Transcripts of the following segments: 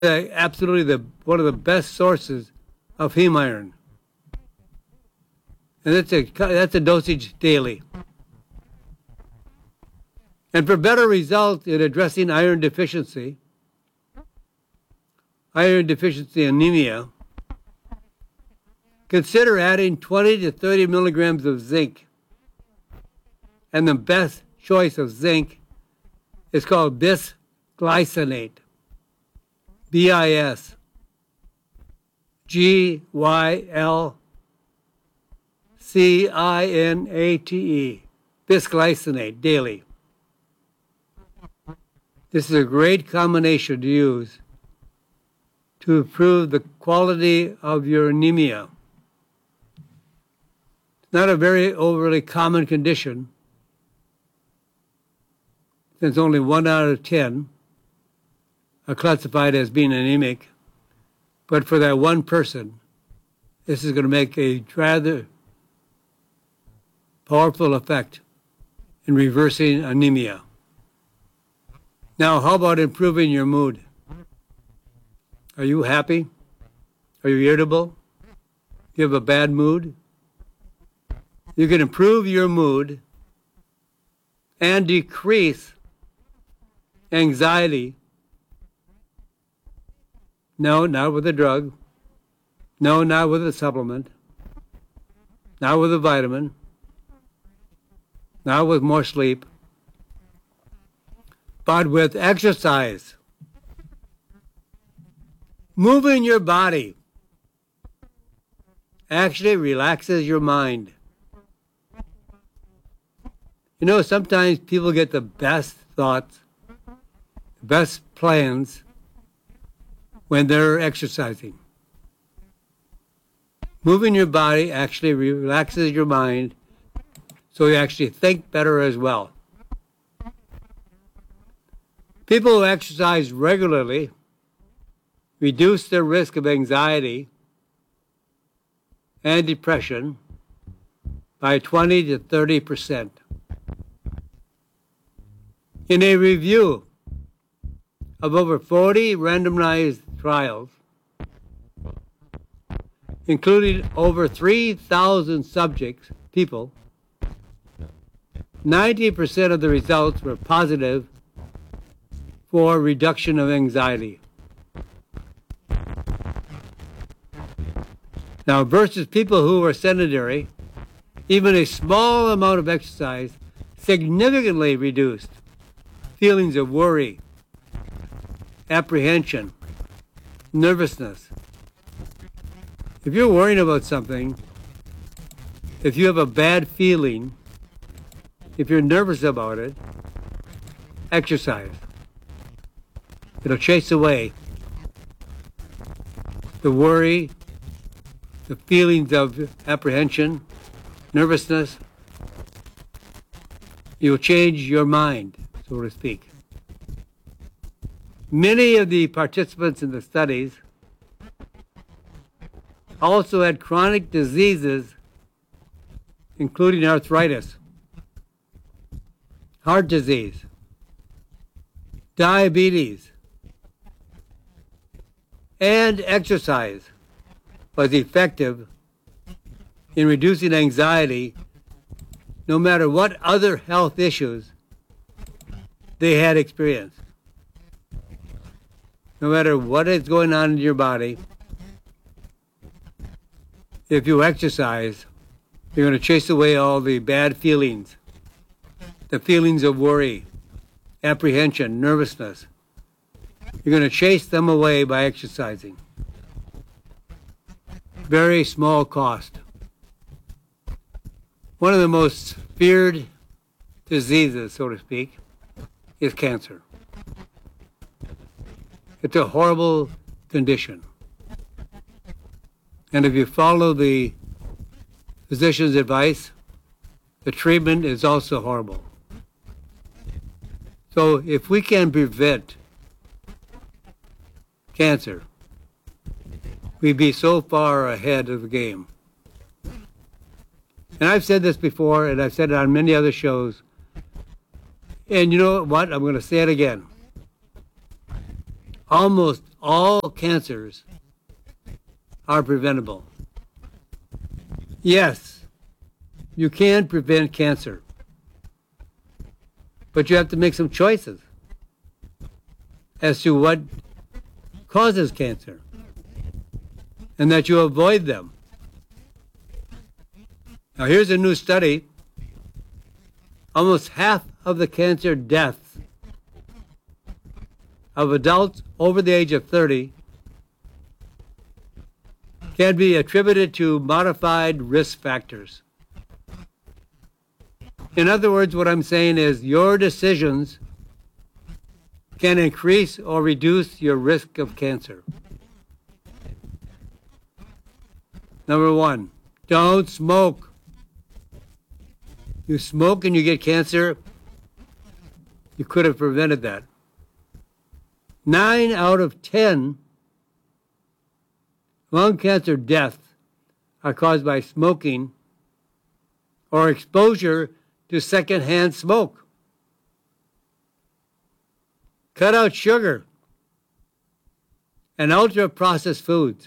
absolutely one of the best sources of heme iron. And that's a dosage daily. And for better results in addressing iron deficiency anemia, consider adding 20 to 30 milligrams of zinc. And the best choice of zinc is called bisglycinate. BISGYLCINATE. Bisglycinate daily. This is a great combination to use to improve the quality of your anemia. It's not a very overly common condition, since only 1 out of 10 are classified as being anemic. But for that one person, this is going to make a rather powerful effect in reversing anemia. Now, how about improving your mood? Are you happy? Are you irritable? Do you have a bad mood? You can improve your mood and decrease anxiety. No, not with a drug. No, not with a supplement. Not with a vitamin. Not with more sleep. But with exercise. Moving your body actually relaxes your mind. You know, sometimes people get the best thoughts, the best plans when they're exercising. Moving your body actually relaxes your mind, so you actually think better as well. People who exercise regularly reduce their risk of anxiety and depression by 20 to 30%. In a review of over 40 randomized trials, including over 3,000 people, 90% of the results were positive for reduction of anxiety. Now, versus people who were sedentary, even a small amount of exercise significantly reduced feelings of worry, apprehension, nervousness. If you're worrying about something, if you have a bad feeling, if you're nervous about it, exercise. It'll chase away the worry, the feelings of apprehension, nervousness. You'll change your mind, so to speak. Many of the participants in the studies also had chronic diseases, including arthritis, heart disease, diabetes, and exercise was effective in reducing anxiety no matter what other health issues they had experienced. No matter what is going on in your body, if you exercise, you're going to chase away all the bad feelings, the feelings of worry, apprehension, nervousness. You're going to chase them away by exercising. Very small cost. One of the most feared diseases, so to speak, is cancer. It's a horrible condition. And if you follow the physician's advice, the treatment is also horrible. So if we can prevent cancer, we'd be so far ahead of the game. And I've said this before, and I've said it on many other shows. And you know what? I'm going to say it again. Almost all cancers are preventable. Yes, you can prevent cancer, but you have to make some choices as to what causes cancer and that you avoid them. Now, here's a new study. Almost half of the cancer deaths of adults over the age of 30 can be attributed to modified risk factors. In other words, what I'm saying is your decisions can increase or reduce your risk of cancer. Number one, don't smoke. You smoke and you get cancer, you could have prevented that. 9 out of 10 lung cancer deaths are caused by smoking or exposure to secondhand smoke. Cut out sugar and ultra-processed foods,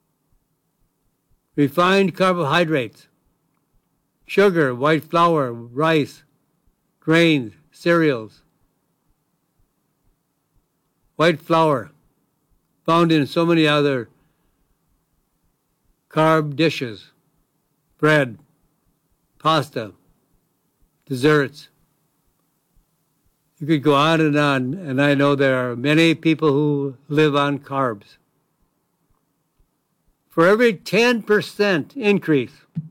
refined carbohydrates, sugar, white flour, rice, grains, cereals. White flour, found in so many other carb dishes, bread, pasta, desserts. You could go on, and I know there are many people who live on carbs. For every 10% increase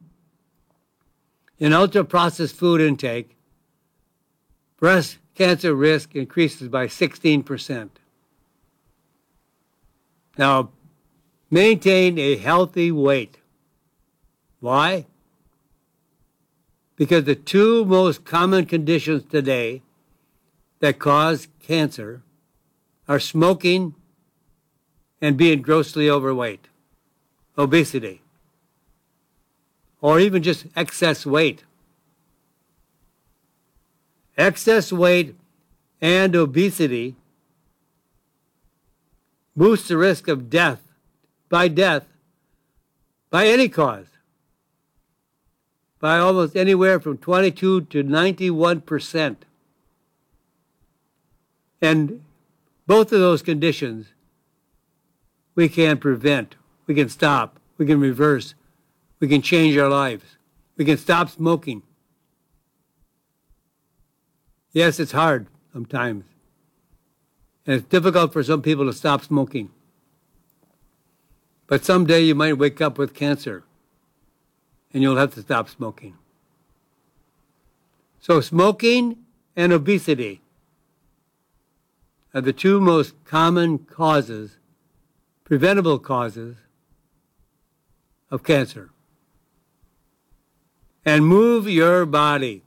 in ultra-processed food intake, breast cancer risk increases by 16%. Now, maintain a healthy weight. Why? Because the two most common conditions today that cause cancer are smoking and being grossly overweight, obesity, or even just excess weight. Excess weight and obesity boosts the risk of death by any cause by almost anywhere from 22 to 91%. And both of those conditions we can prevent, we can stop, we can reverse, we can change our lives, we can stop smoking. Yes, it's hard sometimes. And it's difficult for some people to stop smoking. But someday you might wake up with cancer and you'll have to stop smoking. So smoking and obesity are the two most common causes, preventable causes of cancer. And move your body.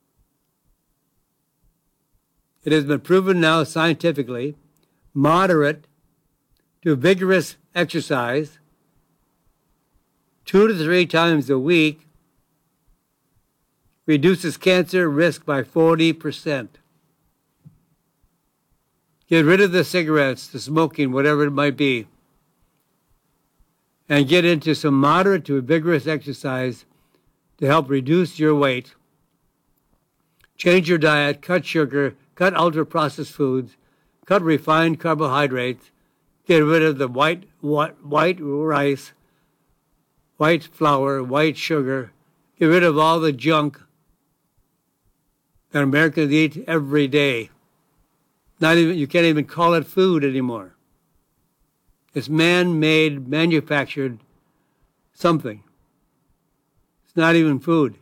It has been proven now scientifically, moderate to vigorous exercise 2 to 3 times a week reduces cancer risk by 40%. Get rid of the cigarettes, the smoking, whatever it might be, and get into some moderate to vigorous exercise to help reduce your weight. Change your diet, cut sugar, cut ultra-processed foods, cut refined carbohydrates, get rid of the white rice, white flour, white sugar, get rid of all the junk that Americans eat every day. You can't even call it food anymore. It's man-made, manufactured something. It's not even food.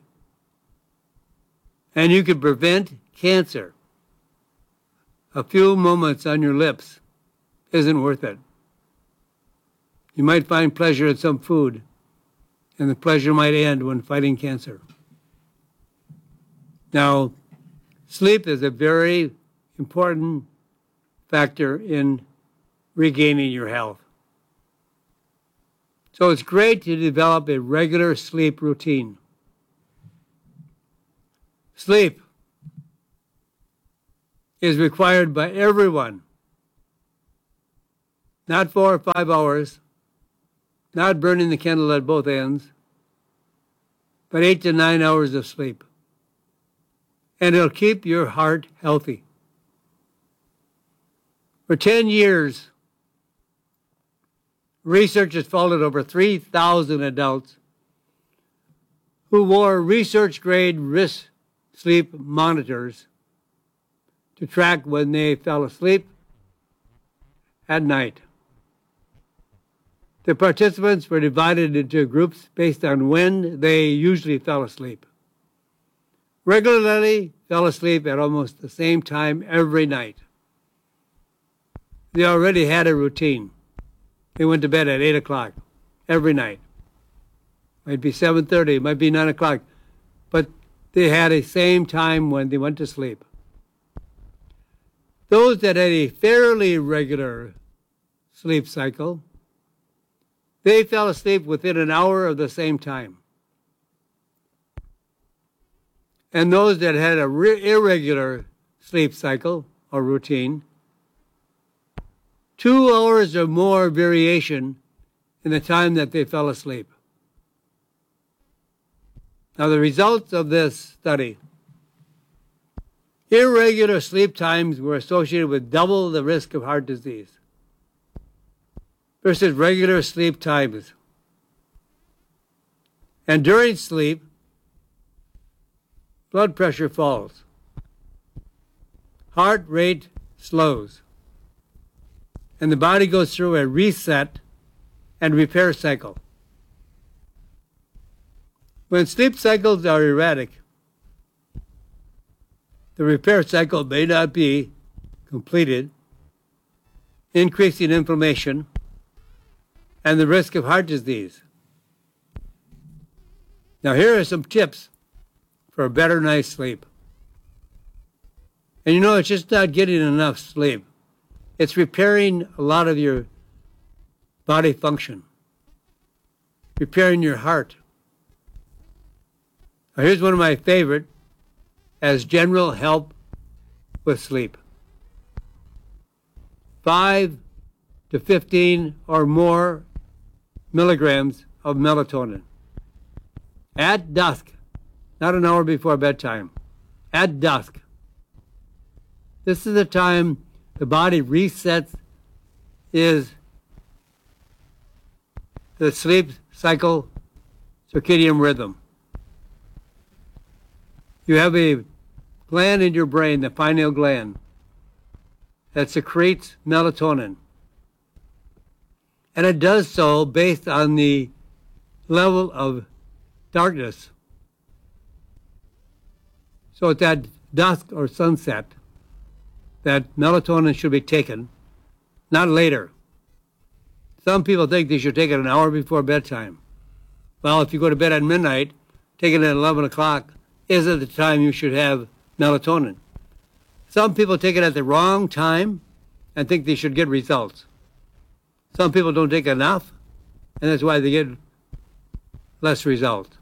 And you can prevent cancer. A few moments on your lips isn't worth it. You might find pleasure in some food, and the pleasure might end when fighting cancer. Now, sleep is a very important factor in regaining your health. So it's great to develop a regular sleep routine. Sleep is required by everyone. not 4 or 5 hours, not burning the candle at both ends, but 8 to 9 hours of sleep. And it'll keep your heart healthy. For 10 years, research has followed over 3,000 adults who wore research-grade wrist sleep monitors to track when they fell asleep at night. The participants were divided into groups based on when they usually fell asleep. Regularly fell asleep at almost the same time every night. They already had a routine. They went to bed at 8 o'clock every night. Might be 7:30, might be 9 o'clock, but they had a same time when they went to sleep. Those that had a fairly regular sleep cycle, they fell asleep within an hour of the same time. And those that had a irregular sleep cycle or routine, 2 hours or more variation in the time that they fell asleep. Now, the results of this study: irregular sleep times were associated with double the risk of heart disease versus regular sleep times. And during sleep, blood pressure falls, heart rate slows, and the body goes through a reset and repair cycle. When sleep cycles are erratic, the repair cycle may not be completed, increasing inflammation and the risk of heart disease. Now, here are some tips for a better night's sleep. And you know, it's just not getting enough sleep. It's repairing a lot of your body function, repairing your heart. Now, here's one of my favorite as general help with sleep. 5 to 15 or more milligrams of melatonin at dusk, not an hour before bedtime, at dusk. This is the time the body resets is the sleep cycle circadian rhythm. You have a gland in your brain, the pineal gland, that secretes melatonin. And it does so based on the level of darkness. So at that dusk or sunset, that melatonin should be taken, not later. Some people think they should take it an hour before bedtime. Well, if you go to bed at midnight, taking it at 11 o'clock isn't the time you should have melatonin. Some people take it at the wrong time and think they should get results. Some people don't take enough, and that's why they get less results.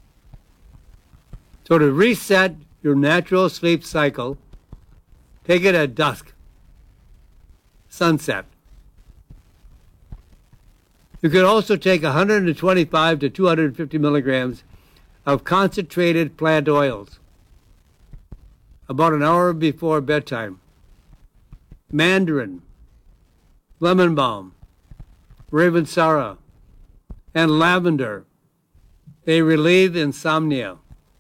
So to reset your natural sleep cycle, take it at dusk, sunset. You could also take 125 to 250 milligrams of concentrated plant oils about an hour before bedtime. Mandarin, lemon balm, ravensara, and lavender. They relieve insomnia.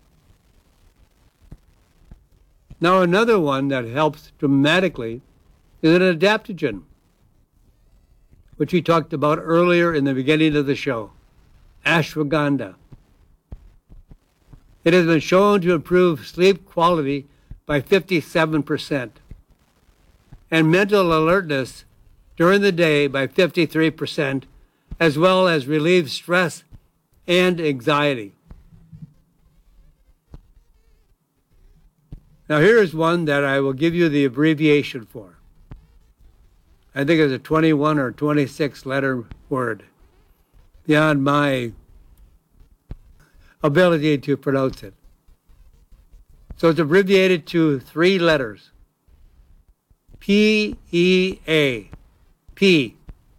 Now, another one that helps dramatically is an adaptogen, which we talked about earlier in the beginning of the show, ashwagandha. It has been shown to improve sleep quality by 57% and mental alertness during the day by 53%, as well as relieve stress and anxiety. Now, here's one that I will give you the abbreviation for. I think it's a 21 or 26 letter word, beyond my ability to pronounce it. So it's abbreviated to 3 letters. PEA. P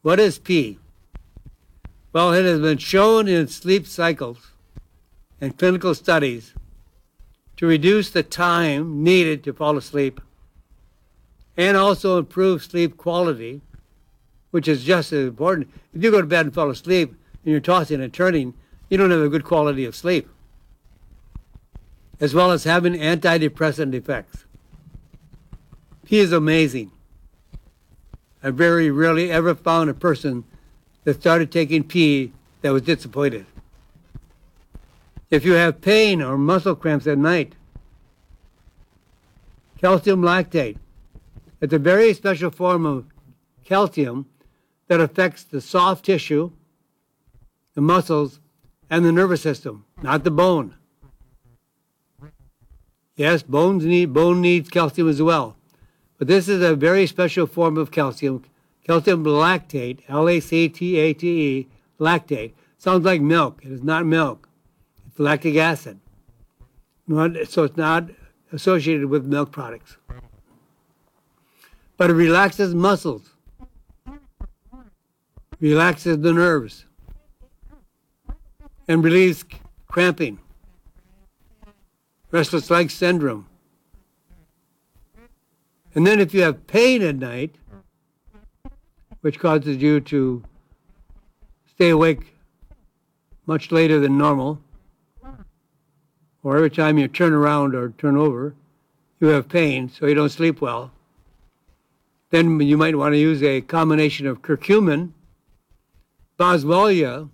What is P? Well, it has been shown in sleep cycles and clinical studies to reduce the time needed to fall asleep and also improve sleep quality, which is just as important. If you go to bed and fall asleep and you're tossing and turning, you don't have a good quality of sleep, as well as having antidepressant effects. P is amazing. I very rarely ever found a person that started taking P that was disappointed. If you have pain or muscle cramps at night, calcium lactate. It's a very special form of calcium that affects the soft tissue, the muscles, and the nervous system, not the bone. Yes, bone needs calcium as well. But this is a very special form of calcium, calcium lactate, L-A-C-T-A-T-E, lactate. Sounds like milk. It is not milk. It's lactic acid. So it's not associated with milk products. But it relaxes muscles, relaxes the nerves, and relieves cramping, restless leg syndrome. And then if you have pain at night, which causes you to stay awake much later than normal, or every time you turn around or turn over, you have pain, so you don't sleep well, then you might want to use a combination of curcumin, boswellia,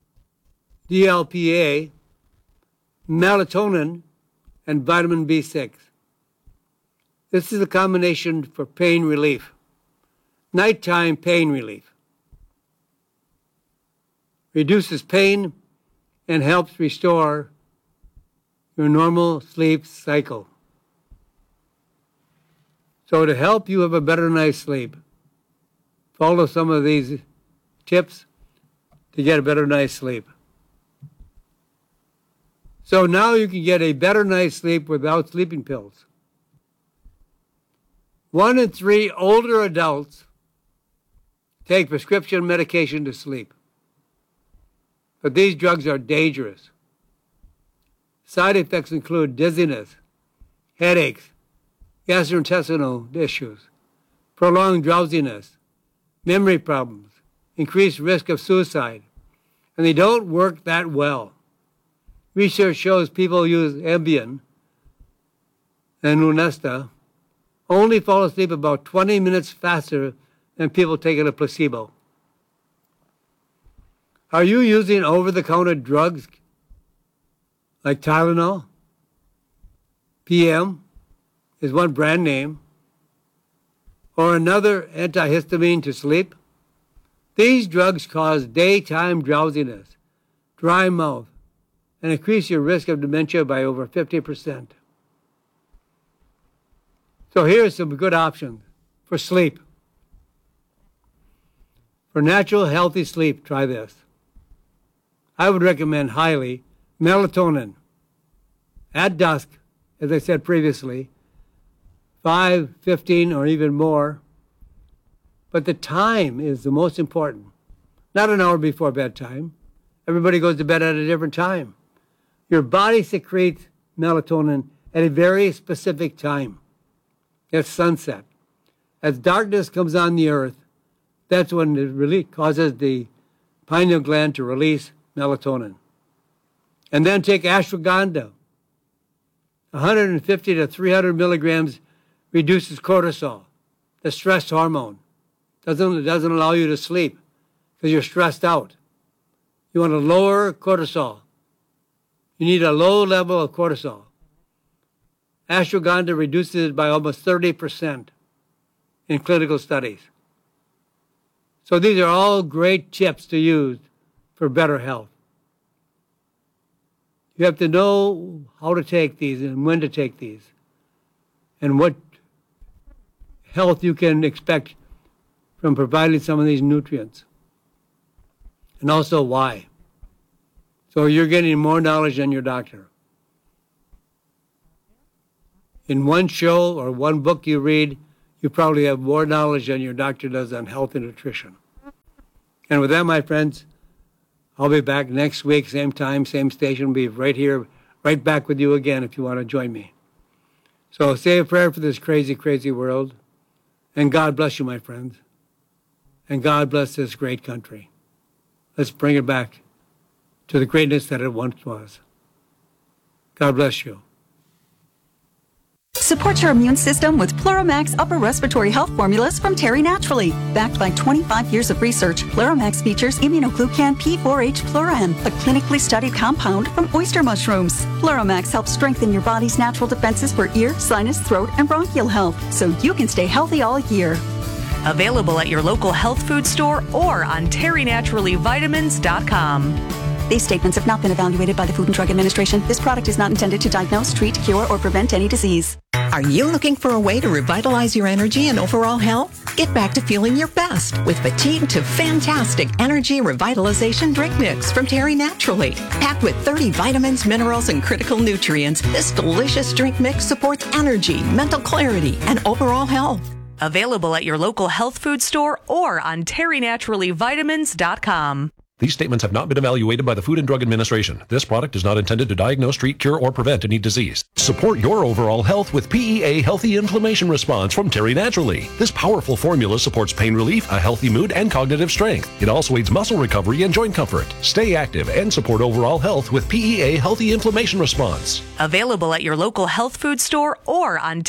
DLPA, melatonin, and vitamin B6. This is a combination for pain relief, nighttime pain relief. Reduces pain and helps restore your normal sleep cycle. So to help you have a better night's sleep, follow some of these tips to get a better night's sleep. So now you can get a better night's sleep without sleeping pills. 1 in 3 older adults take prescription medication to sleep. But these drugs are dangerous. Side effects include dizziness, headaches, gastrointestinal issues, prolonged drowsiness, memory problems, increased risk of suicide, and they don't work that well. Research shows people who use Ambien and Lunesta only fall asleep about 20 minutes faster than people taking a placebo. Are you using over-the-counter drugs like Tylenol? PM is one brand name, or another antihistamine to sleep? These drugs cause daytime drowsiness, dry mouth, and increase your risk of dementia by over 50%. So here are some good options for sleep. For natural, healthy sleep, try this. I would recommend highly melatonin at dusk, as I said previously, 5, 15, or even more. But the time is the most important. Not an hour before bedtime. Everybody goes to bed at a different time. Your body secretes melatonin at a very specific time. It's sunset. As darkness comes on the earth, that's when it really causes the pineal gland to release melatonin. And then take ashwagandha. 150 to 300 milligrams reduces cortisol, the stress hormone. It doesn't allow you to sleep because you're stressed out. You want to lower cortisol. You need a low level of cortisol. Ashwagandha reduces it by almost 30% in clinical studies. So these are all great tips to use for better health. You have to know how to take these and when to take these and what health you can expect from providing some of these nutrients, and also why. So you're getting more knowledge than your doctor. In one show or one book you read, you probably have more knowledge than your doctor does on health and nutrition. And with that, my friends, I'll be back next week, same time, same station. I'll be right here, right back with you again if you want to join me. So say a prayer for this crazy, crazy world. And God bless you, my friends. And God bless this great country. Let's bring it back to the greatness that it once was. God bless you. Support your immune system with Pluramax upper respiratory health formulas from Terry Naturally. Backed by 25 years of research, Pluramax features immunoglucan P4H Pluran, a clinically studied compound from oyster mushrooms. Pluramax helps strengthen your body's natural defenses for ear, sinus, throat, and bronchial health, so you can stay healthy all year. Available at your local health food store or on terrynaturallyvitamins.com. These statements have not been evaluated by the Food and Drug Administration. This product is not intended to diagnose, treat, cure, or prevent any disease. Are you looking for a way to revitalize your energy and overall health? Get back to feeling your best with Fatigue to Fantastic Energy Revitalization Drink Mix from Terry Naturally. Packed with 30 vitamins, minerals, and critical nutrients, this delicious drink mix supports energy, mental clarity, and overall health. Available at your local health food store or on terrynaturallyvitamins.com. These statements have not been evaluated by the Food and Drug Administration. This product is not intended to diagnose, treat, cure, or prevent any disease. Support your overall health with PEA Healthy Inflammation Response from Terry Naturally. This powerful formula supports pain relief, a healthy mood, and cognitive strength. It also aids muscle recovery and joint comfort. Stay active and support overall health with PEA Healthy Inflammation Response. Available at your local health food store or on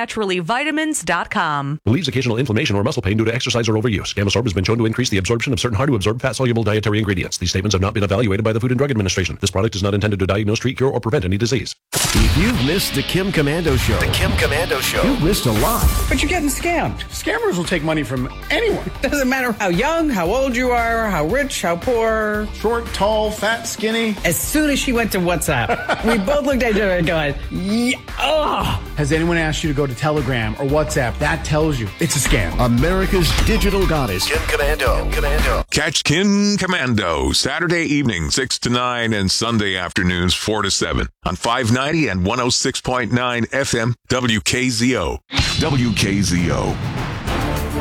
terrynaturallyvitamins.com. Relieves occasional inflammation or muscle pain due to exercise or overuse. Gamosorb has been shown to increase the absorption of certain hard-to-absorb fat-soluble dietary ingredients. These statements have not been evaluated by the Food and Drug Administration. This product is not intended to diagnose, treat, cure, or prevent any disease. If you've missed the Kim Komando Show, you've missed a lot. But you're getting scammed. Scammers will take money from anyone. Doesn't matter how young, how old you are, how rich, how poor. Short, tall, fat, skinny. As soon as she went to WhatsApp, we both looked at each other and going, yeah, ugh. Has anyone asked you to go to Telegram or WhatsApp? That tells you it's a scam. America's digital goddess, Kim Komando. Catch Kim Komando Saturday evening 6 to 9 and Sunday afternoons 4 to 7 on 590 and 106.9 FM WKZO. WKZO.